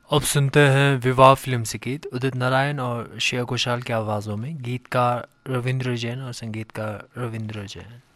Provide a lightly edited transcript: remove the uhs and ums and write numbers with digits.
अब सुनते हैं विवाह फिल्म से गीत उदित नारायण और श्रेया घोषाल की आवाज़ों में। गीतकार रविंद्र जैन और संगीतकार रविंद्र जैन।